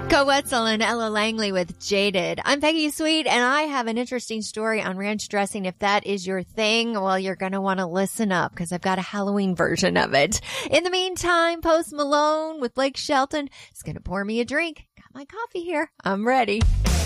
Co Wetzel and Ella Langley with Jaded. I'm Peggy Sweet, and I have an interesting story on ranch dressing. If that is your thing, well, you're going to want to listen up because I've got a Halloween version of it. In the meantime, Post Malone with Blake Shelton is going to pour me a drink. Got my coffee here. I'm ready.